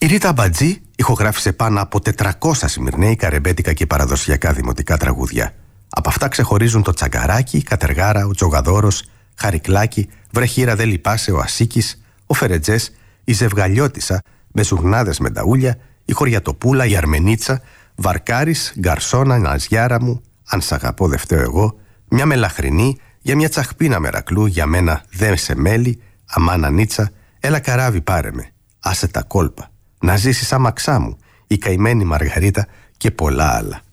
Ρίτα Αμπατζή ηχογράφησε πάνω από 400 σμυρνέικα, ρεμπέτικα και παραδοσιακά δημοτικά τραγούδια. Από αυτά ξεχωρίζουν το Τσαγκαράκι, Κατεργάρα, ο Τζογαδόρος, Χαρικλάκι, Βρεχήρα δε λυπάσαι, ο Ασίκης, ο Φερετζές, η Ζευγαλιώτισσα, με ζουρνάδες με ταούλια, η Χωριατοπούλα, η Αρμενίτσα, Βαρκάρης, Γκαρσόνα, Ναζιάρα μου, αν σ' αγαπώ δε φταίω εγώ, μια μελαχρινή, για μια τσαχπίνα μερακλού, για μένα δε σε μέλι, αμάνα νίτσα, έλα καράβι πάρε με, άσε τα κόλπα, να ζήσεις άμαξά μου, η καημένη Μαργαρίτα και πολλά άλλα.